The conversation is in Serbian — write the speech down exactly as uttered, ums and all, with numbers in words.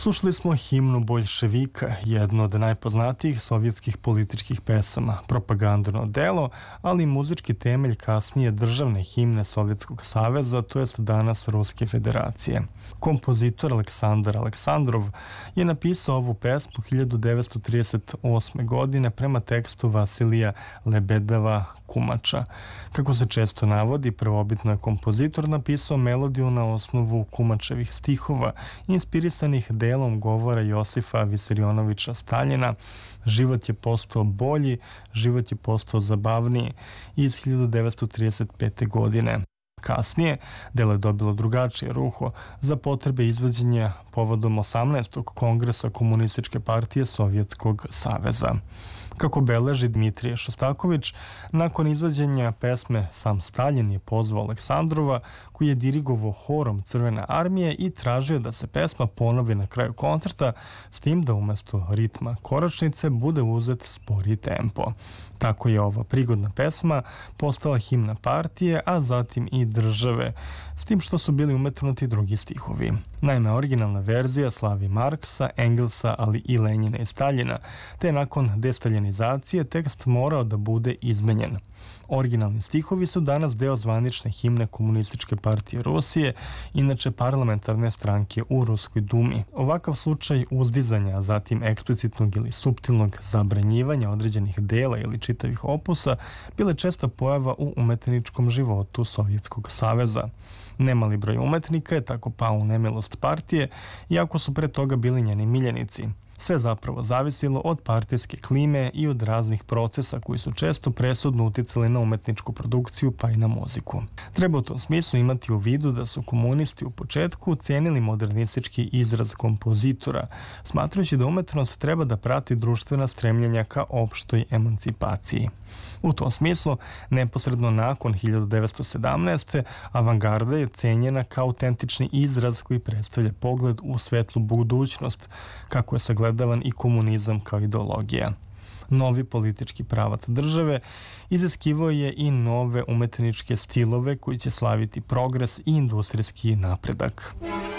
Slušali smo himnu Boljševika, jedno od najpoznatijih sovjetskih političkih pesama, propagandno delo, ali i muzički temelj kasnije državne himne Sovjetskog saveza, to jest danas Ruske federacije. Kompozitor Aleksandar Aleksandrov je napisao ovu pesmu hiljadu devetsto trideset osme. godine prema tekstu Vasilija Lebedeva Kumača. Kako se često navodi, prvobitno je kompozitor napisao melodiju na osnovu Kumačevih stihova, inspirisanih delom govora Josifa Visarionoviča Staljina "Život je postao bolji, život je postao zabavniji" iz hiljadu devetsto trideset pete. godine. Kasnije, delo je dobilo drugačije ruho za potrebe izvođenja povodom osamnaestog kongresa Komunističke partije Sovjetskog saveza. Kako beleži Dmitrije Šostaković, nakon izvođenja pesme sam Staljin je pozvao Aleksandrova, koji je dirigovao horom Crvene armije i tražio da se pesma ponovi na kraju koncerta, s tim da umesto ritma koračnice bude uzet spori tempo. Tako je ova prigodna pesma postala himna partije, a zatim i države, s tim što su bili umetnuti drugi stihovi. Naime, originalna verzija slavi Marksa, Engelsa, ali i Lenjina i Staljina, te nakon destaljinizacije tekst morao da bude izmenjen. Originalni stihovi su danas deo zvanične himne Komunističke partije Rusije, inače parlamentarne stranke u Ruskoj dumi. Ovakav slučaj uzdizanja, a zatim eksplicitnog ili suptilnog zabranjivanja određenih dela ili čitavih opusa bile česta pojava u umetničkom životu Sovjetskog saveza. Nemali broj umetnika je tako pao u nemilost partije, iako su pre toga bili njeni miljenici. Sve zapravo zavisilo od partijske klime i od raznih procesa koji su često presudno uticali na umetničku produkciju pa i na muziku. Treba u tom smislu imati u vidu da su komunisti u početku cenili modernistički izraz kompozitora, smatrajući da umetnost treba da prati društvena stremljenja ka opštoj emancipaciji. U tom smislu, neposredno nakon hiljadu devetsto sedamnaeste. avangarda je cenjena kao autentični izraz koji predstavlja pogled u svetlu budućnost, kako je sagledavan i komunizam kao ideologija. Novi politički pravac države iziskivao je i nove umetničke stilove koji će slaviti progres i industrijski napredak.